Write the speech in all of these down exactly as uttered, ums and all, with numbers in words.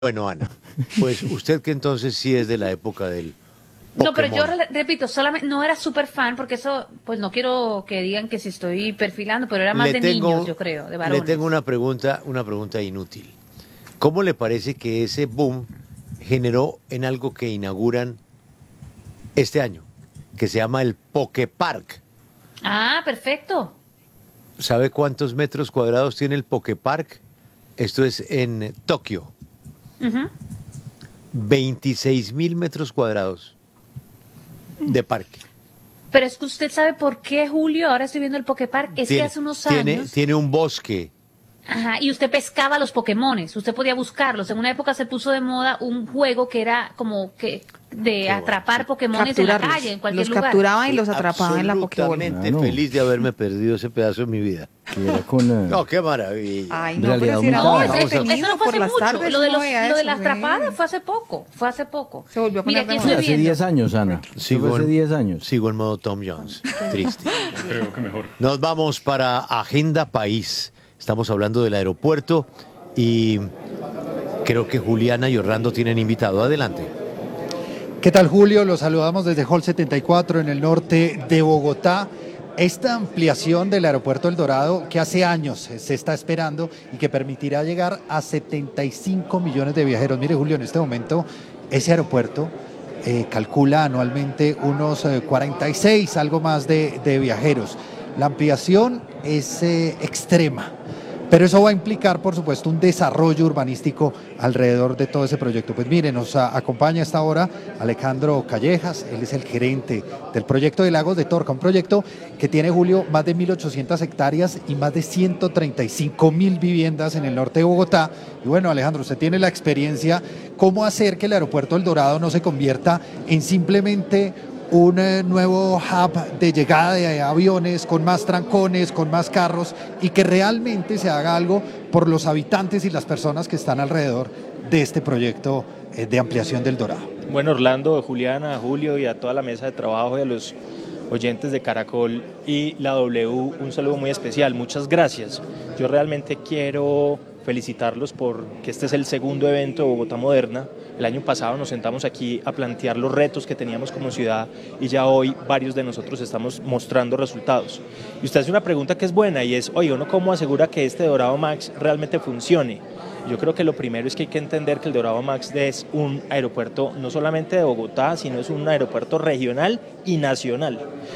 Bueno, Ana, pues usted que entonces sí es de la época del No, pero yo Pokémon. re- repito, solamente no era súper fan porque eso, pues no quiero que digan que si estoy perfilando, pero era más Le de niños, tengo, yo creo, de le tengo varones. una pregunta, una pregunta inútil. ¿Cómo le parece que ese boom generó en algo que inauguran este año, que se llama el Pokepark? Ah, perfecto. ¿Sabe cuántos metros cuadrados tiene el Pokepark? Esto es en Tokio. Ujú. veintiséis mil metros cuadrados de parque. Pero es que usted sabe por qué, Julio, ahora estoy viendo el Poképark, es que Tiene, hace unos tiene, años, tiene un bosque. ajá, y usted pescaba los Pokémones, usted podía buscarlos. En una época se puso de moda un juego que era como que de Qué bueno. atrapar Pokémones en la Capturarlos. calle, en cualquier Los lugar. capturaba y Estoy los atrapaba en la Pokéball. absolutamente Claro. feliz de haberme perdido ese pedazo de mi vida. Que era con eh, No, qué maravilla. Ay, En no, realidad pero si era aumentaba. muy No, Vamos a- eso, entretenido eso no fue por hace las mucho. tardes. Lo de, uno los, veía lo de eso, las sí. atrapadas fue hace poco, fue hace poco. Se volvió a Mira, poner aquí de estoy moda. hace viendo. diez años, Ana. Sigo Eso fue hace en, diez años. sigo en modo Tom Jones. Triste. Creo que mejor. Nos vamos para Agenda País. Estamos hablando del aeropuerto y creo que Juliana y Orlando tienen invitado. Adelante. ¿Qué tal, Julio? Los saludamos desde Hall setenta y cuatro en el norte de Bogotá. Esta ampliación del aeropuerto El Dorado que hace años se está esperando y que permitirá llegar a setenta y cinco millones de viajeros. Mire, Julio, en este momento ese aeropuerto eh, calcula anualmente unos eh, cuarenta y seis, algo más de, de viajeros. La ampliación es eh, extrema. Pero eso va a implicar, por supuesto, un desarrollo urbanístico alrededor de todo ese proyecto. Pues mire, nos a- acompaña a esta hora Alejandro Callejas, él es el gerente del proyecto de Lagos de Torca, un proyecto que tiene, Julio, más de mil ochocientas hectáreas y más de ciento treinta y cinco mil viviendas en el norte de Bogotá. Y bueno, Alejandro, usted tiene la experiencia, ¿cómo hacer que el aeropuerto El Dorado no se convierta en simplemente un eh, nuevo hub de llegada de aviones con más trancones, con más carros y que realmente se haga algo por los habitantes y las personas que están alrededor de este proyecto eh, de ampliación del Dorado? Bueno, Orlando, Juliana, Julio y a toda la mesa de trabajo y a los oyentes de Caracol y la W, un saludo muy especial. Muchas gracias. Yo realmente quiero felicitarlos porque este es el segundo evento de Bogotá Moderna. El año pasado nos sentamos aquí a plantear los retos que teníamos como ciudad y ya hoy varios de nosotros estamos mostrando resultados. Y usted hace una pregunta que es buena y es, oye, ¿uno cómo asegura que este Dorado Max realmente funcione? Yo creo que lo primero es que hay que entender que el Dorado Max es un aeropuerto no solamente de Bogotá, sino es un aeropuerto regional y nacional.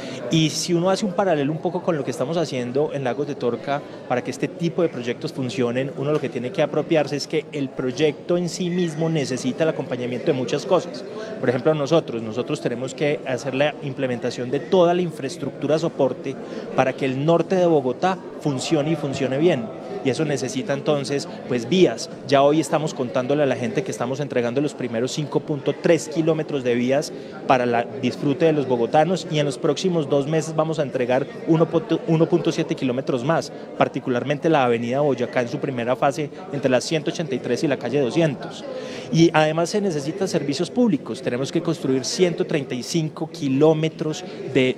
Y si uno hace un paralelo un poco con lo que estamos haciendo en Lagos de Torca para que este tipo de proyectos funcionen, uno lo que tiene que apropiarse es que el proyecto en sí mismo necesita el acompañamiento de muchas cosas. Por ejemplo, nosotros, nosotros tenemos que hacer la implementación de toda la infraestructura soporte para que el norte de Bogotá funcione y funcione bien. Y eso necesita entonces pues vías. Ya hoy estamos contándole a la gente que estamos entregando los primeros cinco punto tres kilómetros de vías para el disfrute de los bogotanos y en los próximos dos meses vamos a entregar uno punto siete kilómetros más, particularmente la avenida Boyacá en su primera fase entre la ciento ochenta y tres y la calle doscientos. Y además se necesitan servicios públicos, tenemos que construir ciento treinta y cinco kilómetros de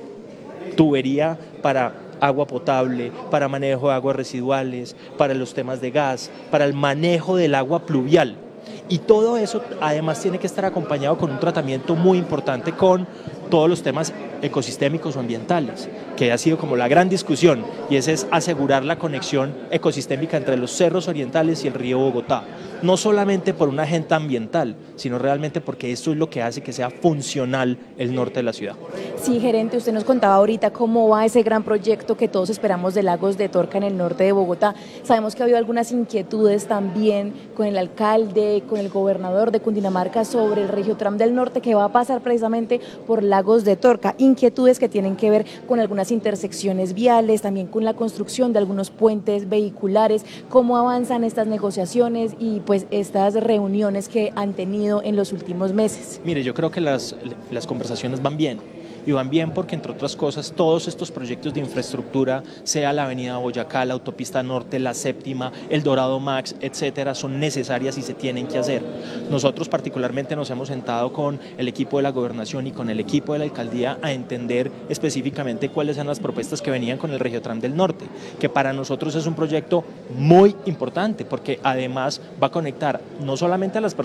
tubería para agua potable, para manejo de aguas residuales, para los temas de gas, para el manejo del agua pluvial. Y todo eso además tiene que estar acompañado con un tratamiento muy importante con todos los temas ecosistémicos o ambientales, que ha sido como la gran discusión, y ese es asegurar la conexión ecosistémica entre los cerros orientales y el río Bogotá, no solamente por una agenda ambiental, sino realmente porque esto es lo que hace que sea funcional el norte de la ciudad. Sí, gerente, usted nos contaba ahorita cómo va ese gran proyecto que todos esperamos de Lagos de Torca en el norte de Bogotá. Sabemos que ha habido algunas inquietudes también con el alcalde, con el gobernador de Cundinamarca sobre el Regiotram del Norte que va a pasar precisamente por Lagos de Torca. Inquietudes que tienen que ver con algunas intersecciones viales, también con la construcción de algunos puentes vehiculares. ¿Cómo avanzan estas negociaciones y pues estas reuniones que han tenido en los últimos meses? Mire, yo creo que las, las conversaciones van bien y van bien porque, entre otras cosas, todos estos proyectos de infraestructura, sea la avenida Boyacá, la autopista norte, la séptima, el Dorado Max, etcétera, son necesarias y se tienen que hacer. Nosotros particularmente nos hemos sentado con el equipo de la gobernación y con el equipo de la alcaldía a entender específicamente cuáles eran las propuestas que venían con el Regiotram del Norte, que para nosotros es un proyecto muy importante porque además va a conectar no solamente a las personas